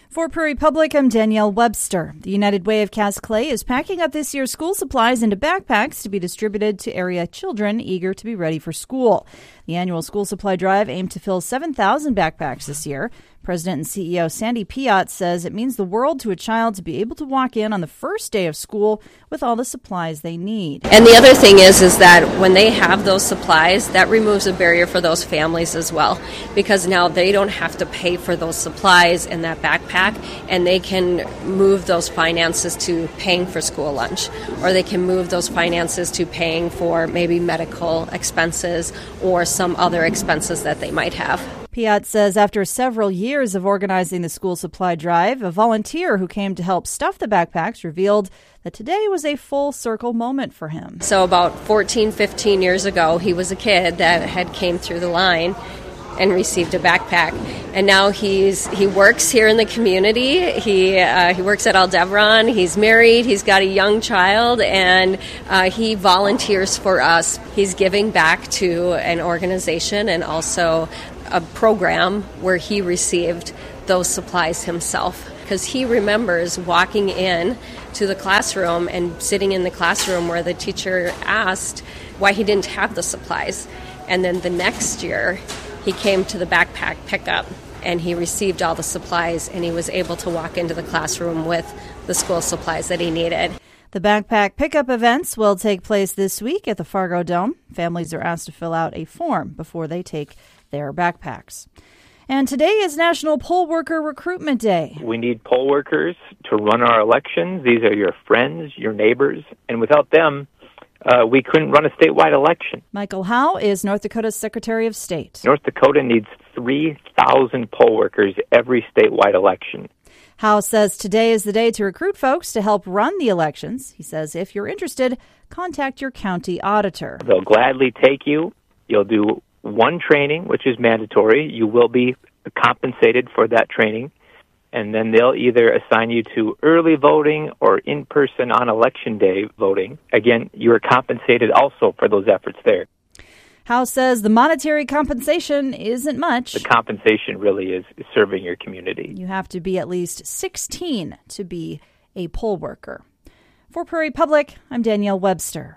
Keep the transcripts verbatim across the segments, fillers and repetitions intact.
For Prairie Public, I'm Danielle Webster. The United Way of Cass Clay is packing up this year's school supplies into backpacks to be distributed to area children eager to be ready for school. The annual school supply drive aimed to fill seven thousand backpacks this year. President and C E O Sandy Piot says it means the world to a child to be able to walk in on the first day of school with all the supplies they need. And the other thing is, is that when they have those supplies, that removes a barrier for those families as well, because now they don't have to pay for those supplies in that backpack, and they can move those finances to paying for school lunch, or they can move those finances to paying for maybe medical expenses or some other expenses that they might have. Piot says after several years of organizing the school supply drive, a volunteer who came to help stuff the backpacks revealed that today was a full circle moment for him. So about fourteen, fifteen years ago, he was a kid that had came through the line and received a backpack. And now he's he works here in the community. He uh, he works at Aldebaran. He's married. He's got a young child, and uh, he volunteers for us. He's giving back to an organization and also a program where he received those supplies himself, because he remembers walking in to the classroom and sitting in the classroom where the teacher asked why he didn't have the supplies. And then the next year, he came to the backpack pickup and he received all the supplies, and he was able to walk into the classroom with the school supplies that he needed. The backpack pickup events will take place this week at the Fargo Dome. Families are asked to fill out a form before they take their backpacks. And today is National Poll Worker Recruitment Day. We need poll workers to run our elections. These are your friends, your neighbors, and without them, uh, we couldn't run a statewide election. Michael Howe is North Dakota's Secretary of State. North Dakota needs three thousand poll workers every statewide election. Howe says today is the day to recruit folks to help run the elections. He says if you're interested, contact your county auditor. They'll gladly take you. You'll do one training, which is mandatory. You will be compensated for that training. And then they'll either assign you to early voting or in-person on election day voting. Again, you're compensated also for those efforts there. Howe says the monetary compensation isn't much. The compensation really is serving your community. You have to be at least sixteen to be a poll worker. For Prairie Public, I'm Danielle Webster.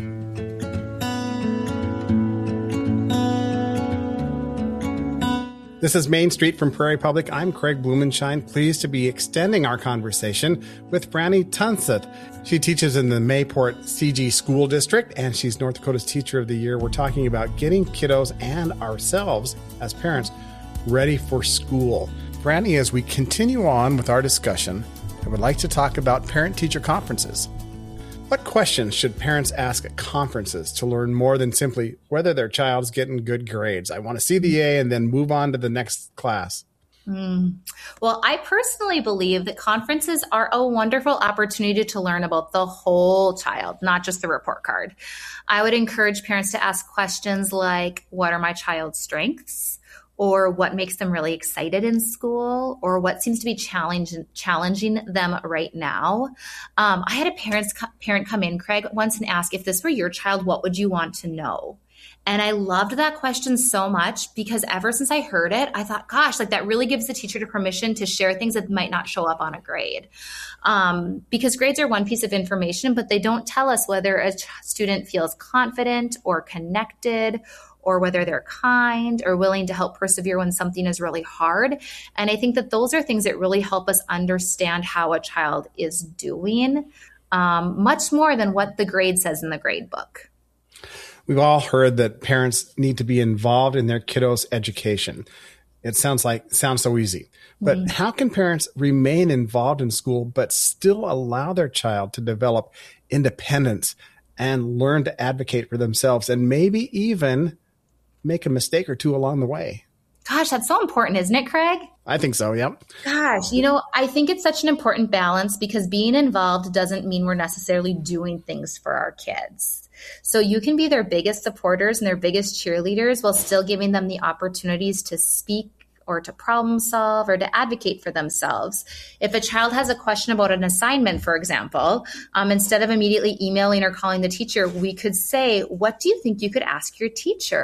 This is Main Street from Prairie Public. I'm Craig Blumenshine, pleased to be extending our conversation with Franny Tunset. She teaches in the Mayport C G School District, and she's North Dakota's Teacher of the Year. We're talking about getting kiddos and ourselves as parents ready for school. Franny, as we continue on with our discussion, I would like to talk about parent-teacher conferences. What questions should parents ask at conferences to learn more than simply whether their child's getting good grades? I want to see the A and then move on to the next class. Mm. Well, I personally believe that conferences are a wonderful opportunity to learn about the whole child, not just the report card. I would encourage parents to ask questions like, what are my child's strengths? Or what makes them really excited in school, or what seems to be challenge, challenging them right now. Um, I had a parents, parent come in, Craig, once and ask, if this were your child, what would you want to know? And I loved that question so much, because ever since I heard it, I thought, gosh, like that really gives the teacher the permission to share things that might not show up on a grade. Um, because grades are one piece of information, but they don't tell us whether a student feels confident or connected, or whether they're kind or willing to help persevere when something is really hard. And I think that those are things that really help us understand how a child is doing, um, much more than what the grade says in the grade book. We've all heard that parents need to be involved in their kiddos' education. It sounds like sounds so easy. But mm-hmm. How can parents remain involved in school but still allow their child to develop independence and learn to advocate for themselves and maybe even make a mistake or two along the way? Gosh, that's so important, isn't it, Craig? I think so, yep. Gosh, you know, I think it's such an important balance, because being involved doesn't mean we're necessarily doing things for our kids. So you can be their biggest supporters and their biggest cheerleaders while still giving them the opportunities to speak or to problem solve or to advocate for themselves. If a child has a question about an assignment, for example, um, instead of immediately emailing or calling the teacher, we could say, what do you think you could ask your teacher?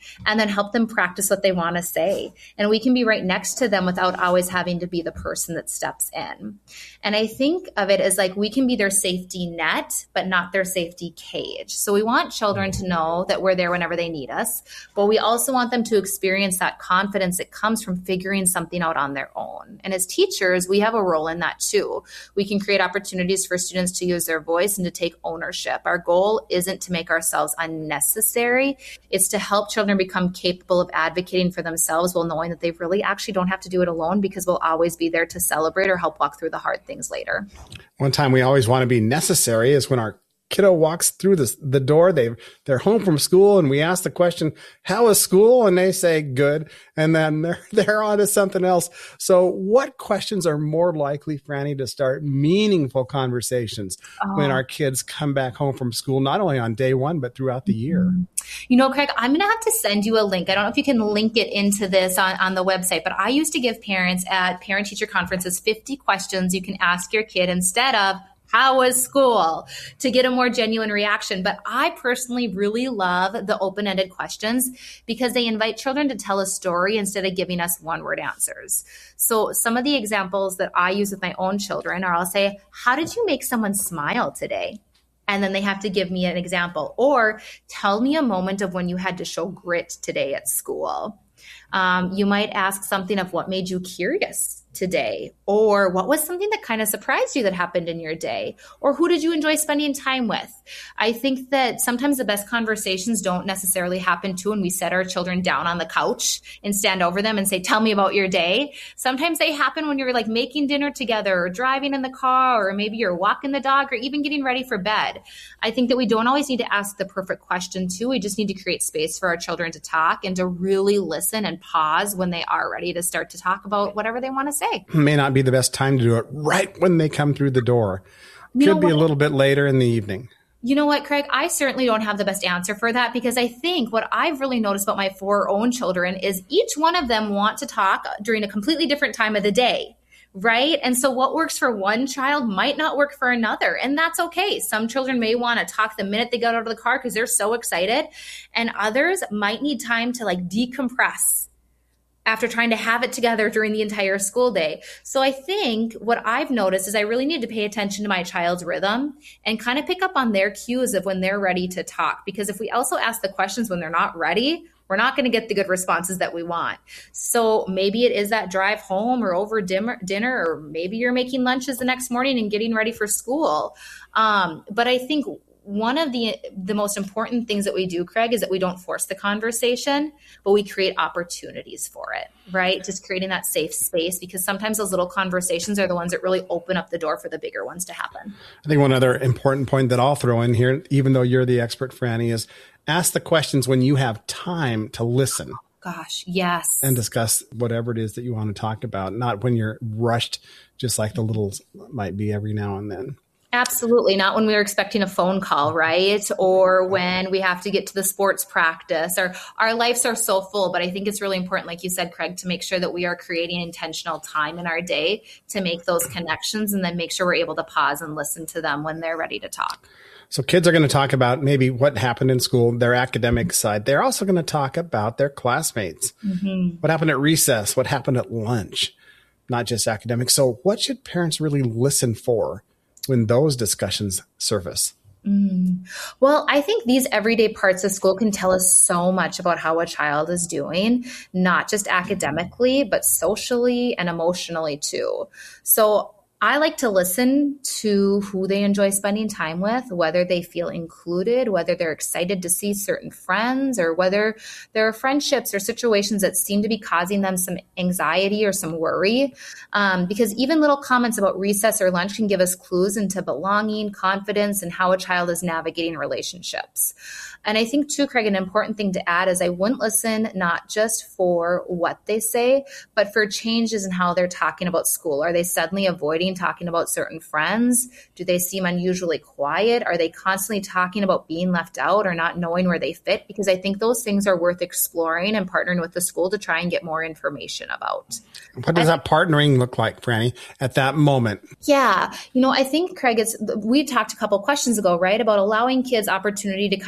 and then help them practice what they want to say. And we can be right next to them without always having to be the person that steps in. And I think of it as like we can be their safety net, but not their safety cage. So we want children to know that we're there whenever they need us, but we also want them to experience that confidence that comes from figuring something out on their own. And as teachers, we have a role in that too. We can create opportunities for students to use their voice and to take ownership. Our goal isn't to make ourselves unnecessary. It's to help children become capable of advocating for themselves while knowing that they really actually don't have to do it alone, because we'll always be there to celebrate or help walk through the hard things later. One time we always want to be necessary is when our kiddo walks through the, the door. They, they're home from school and we ask the question, how is school? And they say good. And then they're, they're on to something else. So what questions are more likely, Franny, to start meaningful conversations oh. when our kids come back home from school, not only on day one, but throughout the year? You know, Craig, I'm going to have to send you a link. I don't know if you can link it into this on, on the website, but I used to give parents at parent-teacher conferences fifty questions you can ask your kid instead of, how was school, to get a more genuine reaction. But I personally really love the open-ended questions because they invite children to tell a story instead of giving us one-word answers. So some of the examples that I use with my own children are I'll say, how did you make someone smile today? And then they have to give me an example. Or tell me a moment of when you had to show grit today at school. Um, you might ask something of what made you curious today, or what was something that kind of surprised you that happened in your day, or who did you enjoy spending time with? I think that sometimes the best conversations don't necessarily happen too when we set our children down on the couch and stand over them and say, tell me about your day. Sometimes they happen when you're like making dinner together or driving in the car, or maybe you're walking the dog or even getting ready for bed. I think that we don't always need to ask the perfect question too. We just need to create space for our children to talk and to really listen and pause when they are ready to start to talk about whatever they want to say. May not be the best time to do it right when they come through the door. You Could be a little bit later in the evening. You know what, Craig? I certainly don't have the best answer for that, because I think what I've really noticed about my four own children is each one of them want to talk during a completely different time of the day. Right? And so what works for one child might not work for another. And that's okay. Some children may want to talk the minute they get out of the car because they're so excited. And others might need time to like decompress after trying to have it together during the entire school day. So I think what I've noticed is I really need to pay attention to my child's rhythm and kind of pick up on their cues of when they're ready to talk. Because if we also ask the questions when they're not ready, we're not going to get the good responses that we want. So maybe it is that drive home or over dinner, dinner, or maybe you're making lunches the next morning and getting ready for school. Um, but I think one of the the most important things that we do, Craig, is that we don't force the conversation, but we create opportunities for it, right? Just creating that safe space, because sometimes those little conversations are the ones that really open up the door for the bigger ones to happen. I think one other important point that I'll throw in here, even though you're the expert, Franny, is ask the questions when you have time to listen. Gosh, yes. And discuss whatever it is that you want to talk about, not when you're rushed, just like the littles might be every now and then. Absolutely. Not when we were expecting a phone call, right? Or when we have to get to the sports practice, or our lives are so full. But I think it's really important, like you said, Craig, to make sure that we are creating intentional time in our day to make those connections, and then make sure we're able to pause and listen to them when they're ready to talk. So kids are going to talk about maybe what happened in school, their academic side. They're also going to talk about their classmates. Mm-hmm. What happened at recess? What happened at lunch? Not just academics. So what should parents really listen for when those discussions surface? Mm. Well, I think these everyday parts of school can tell us so much about how a child is doing, not just academically, but socially and emotionally too. So I like to listen to who they enjoy spending time with, whether they feel included, whether they're excited to see certain friends, or whether there are friendships or situations that seem to be causing them some anxiety or some worry. Um, because even little comments about recess or lunch can give us clues into belonging, confidence, and how a child is navigating relationships. And I think too, Craig, an important thing to add is I wouldn't listen not just for what they say, but for changes in how they're talking about school. Are they suddenly avoiding talking about certain friends? Do they seem unusually quiet? Are they constantly talking about being left out or not knowing where they fit? Because I think those things are worth exploring and partnering with the school to try and get more information about. What does that partnering look like, Franny, at that moment? Yeah. You know, I think, Craig, it's, we talked a couple questions ago, right, about allowing kids opportunity to kind of have some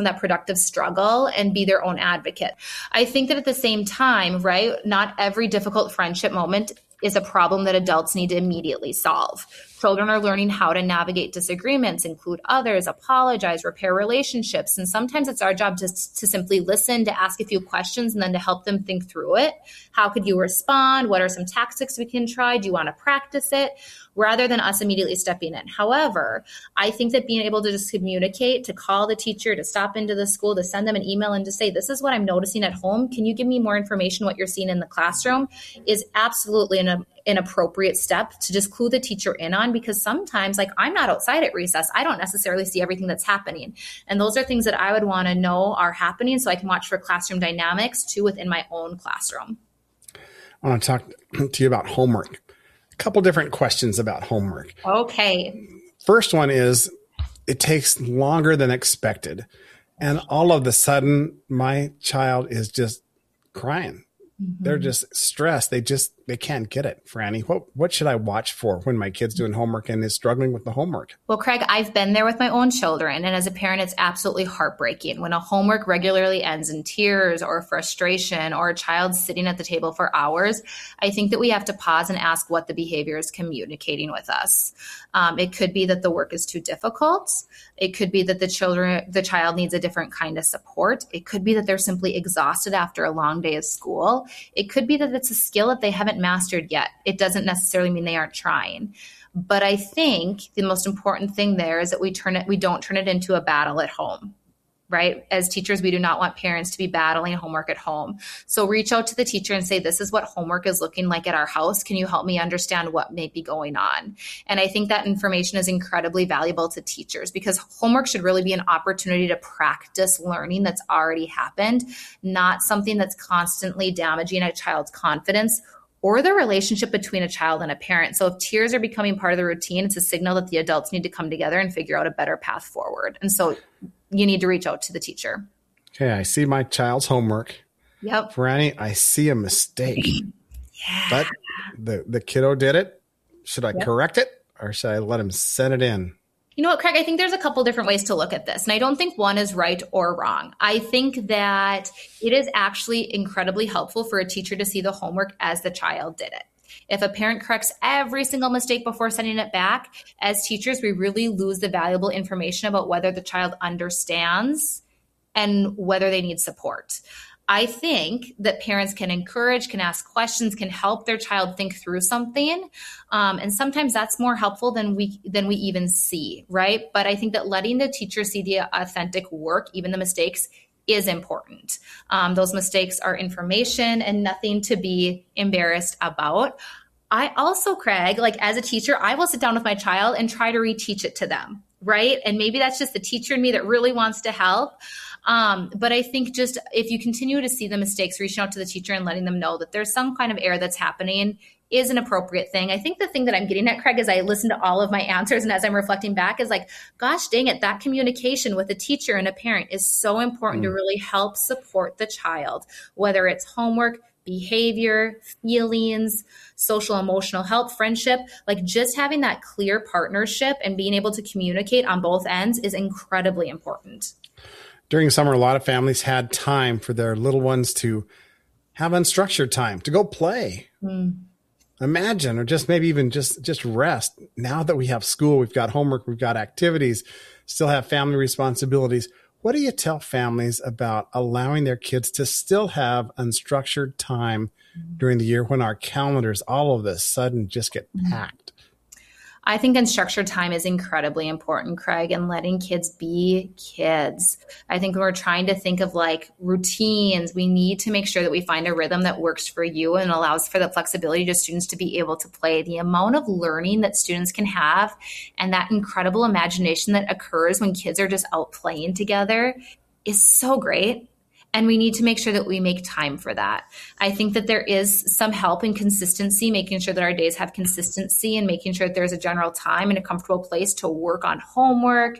some of that productive struggle and be their own advocate. I think that at the same time, right, not every difficult friendship moment is a problem that adults need to immediately solve. Children are learning how to navigate disagreements, include others, apologize, repair relationships. And sometimes it's our job to, to simply listen, to ask a few questions, and then to help them think through it. How could you respond? What are some tactics we can try? Do you want to practice it? Rather than us immediately stepping in. However, I think that being able to just communicate, to call the teacher, to stop into the school, to send them an email and to say, this is what I'm noticing at home. Can you give me more information what you're seeing in the classroom? Is absolutely an, an appropriate step to just clue the teacher in on, because sometimes, like, I'm not outside at recess. I don't necessarily see everything that's happening. And those are things that I would want to know are happening so I can watch for classroom dynamics too within my own classroom. I want to talk to you about homework. Couple different questions about homework. Okay. First one is, it takes longer than expected. And all of a sudden, my child is just crying. Mm-hmm. They're just stressed. They just, they can't get it. Franny, what, what should I watch for when my kid's doing homework and is struggling with the homework? Well, Craig, I've been there with my own children. And as a parent, it's absolutely heartbreaking when a homework regularly ends in tears or frustration, or a child sitting at the table for hours. I think that we have to pause and ask what the behavior is communicating with us. Um, it could be that the work is too difficult. It could be that the children, the child needs a different kind of support. It could be that they're simply exhausted after a long day of school. It could be that it's a skill that they haven't mastered yet. It doesn't necessarily mean they aren't trying. But I think the most important thing there is that we turn it, we don't turn it into a battle at home. Right? As teachers, we do not want parents to be battling homework at home. So reach out to the teacher and say, this is what homework is looking like at our house. Can you help me understand what may be going on? And I think that information is incredibly valuable to teachers, because homework should really be an opportunity to practice learning that's already happened, not something that's constantly damaging a child's confidence or the relationship between a child and a parent. So if tears are becoming part of the routine, it's a signal that the adults need to come together and figure out a better path forward. And so you need to reach out to the teacher. Okay, I see my child's homework. Yep. Franny, I see a mistake. Yeah. But the, the kiddo did it. Should I yep. correct it, or should I let him send it in? You know what, Craig? I think there's a couple different ways to look at this. And I don't think one is right or wrong. I think that it is actually incredibly helpful for a teacher to see the homework as the child did it. If a parent corrects every single mistake before sending it back, as teachers, we really lose the valuable information about whether the child understands and whether they need support. I think that parents can encourage, can ask questions, can help their child think through something. Um, and sometimes that's more helpful than we than we even see, right? But I think that letting the teacher see the authentic work, even the mistakes, is important. Um, those mistakes are information and nothing to be embarrassed about. I also, Craig, like as a teacher, I will sit down with my child and try to reteach it to them, right? And maybe that's just the teacher in me that really wants to help. Um, but I think just if you continue to see the mistakes, reaching out to the teacher and letting them know that there's some kind of error that's happening is an appropriate thing. I think the thing that I'm getting at, Craig, as I listen to all of my answers and as I'm reflecting back is like, gosh, dang it, that communication with a teacher and a parent is so important mm. to really help support the child, whether it's homework, behavior, feelings, social, emotional help, friendship. Like just having that clear partnership and being able to communicate on both ends is incredibly important. During summer, a lot of families had time for their little ones to have unstructured time, to go play. Mm. Imagine, or just maybe even just, just rest. Now that we have school, we've got homework, we've got activities, still have family responsibilities. What do you tell families about allowing their kids to still have unstructured time during the year when our calendars all of a sudden just get packed? I think unstructured time is incredibly important, Craig, and letting kids be kids. I think when we're trying to think of like routines, we need to make sure that we find a rhythm that works for you and allows for the flexibility to students to be able to play. The amount of learning that students can have and that incredible imagination that occurs when kids are just out playing together is so great. And we need to make sure that we make time for that. I think that there is some help in consistency, making sure that our days have consistency and making sure that there's a general time and a comfortable place to work on homework,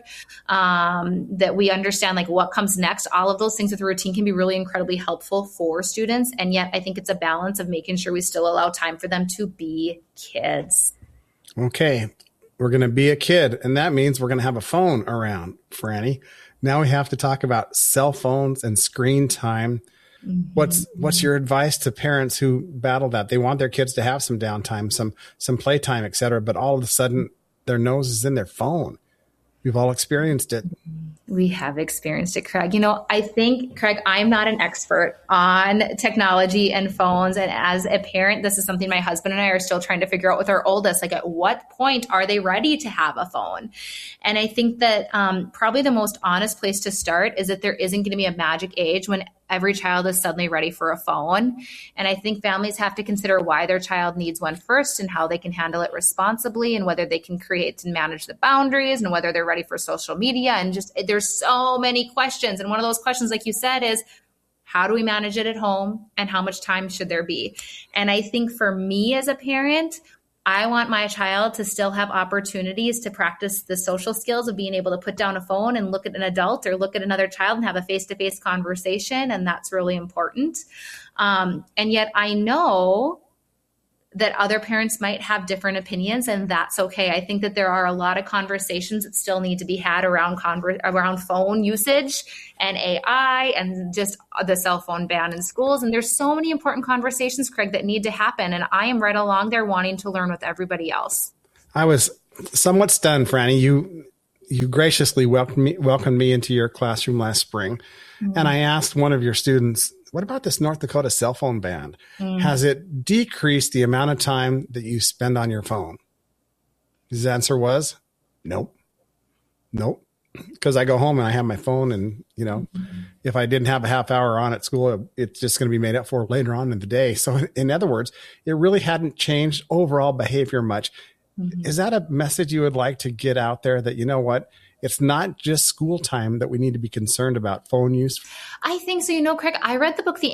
um, that we understand like what comes next. All of those things with a routine can be really incredibly helpful for students. And yet I think it's a balance of making sure we still allow time for them to be kids. Okay. We're going to be a kid, and that means we're going to have a phone around, Franny. Now we have to talk about cell phones and screen time. Mm-hmm. What's what's your advice to parents who battle that? They want their kids to have some downtime, some some playtime, et cetera, but all of a sudden their nose is in their phone. We've all experienced it. We have experienced it, Craig. You know, I think, Craig, I'm not an expert on technology and phones. And as a parent, this is something my husband and I are still trying to figure out with our oldest. Like, at what point are they ready to have a phone? And I think that um, probably the most honest place to start is that there isn't going to be a magic age when every child is suddenly ready for a phone. And I think families have to consider why their child needs one first and how they can handle it responsibly and whether they can create and manage the boundaries and whether they're ready for social media. And just, there's so many questions. And one of those questions, like you said, is how do we manage it at home and how much time should there be? And I think for me as a parent, I want my child to still have opportunities to practice the social skills of being able to put down a phone and look at an adult or look at another child and have a face-to-face conversation. And that's really important. Um, and yet I know that other parents might have different opinions, and that's okay. I think that there are a lot of conversations that still need to be had around conver- around phone usage and A I and just the cell phone ban in schools. And there's so many important conversations, Craig, that need to happen. And I am right along there wanting to learn with everybody else. I was somewhat stunned, Franny. You you graciously welcomed me, welcomed me into your classroom last spring. Mm-hmm. And I asked one of your students, what about this North Dakota cell phone ban? Mm. Has it decreased the amount of time that you spend on your phone? His answer was, nope. Nope. Because I go home and I have my phone and, you know, mm-hmm. if I didn't have a half hour on at school, it's just going to be made up for later on in the day. So in other words, it really hadn't changed overall behavior much. Mm-hmm. Is that a message you would like to get out there that, you know what? It's not just school time that we need to be concerned about phone use? I think so. You know, Craig, I read the book, The